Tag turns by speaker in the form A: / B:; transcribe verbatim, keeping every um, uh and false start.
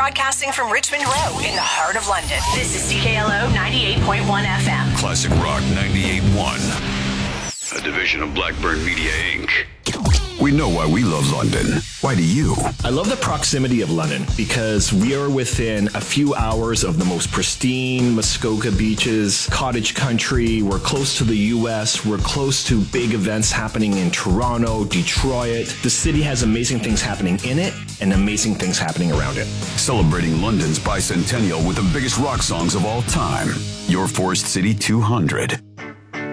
A: broadcasting from Richmond Road in the heart of London. This is C K L O ninety-eight point one F M.
B: Classic Rock ninety-eight point one. A division of Blackburn Media, Incorporated. We know why we love London. Why do you?
C: I love the proximity of London because we are within a few hours of the most pristine Muskoka beaches, cottage country. We're close to the U S. We're close to big events happening in Toronto, Detroit. The city has amazing things happening in it and amazing things happening around it.
B: Celebrating London's bicentennial with the biggest rock songs of all time. Your Forest City two hundred.